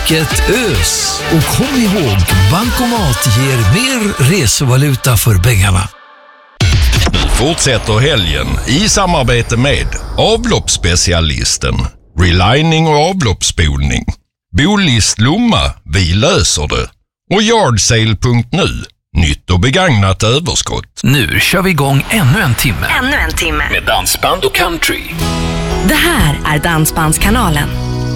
vilket ös! Och kom ihåg, Bankomat ger mer resevaluta för pengarna. Nu fortsätter helgen i samarbete med avloppsspecialisten, relining och avloppsspolning, Bolist Lomma, vi löser det, och Yardsale.nu, nytt och begagnat överskott. Nu kör vi igång ännu en timme. Ännu en timme. Med dansband och country. Det här är Dansbandskanalen.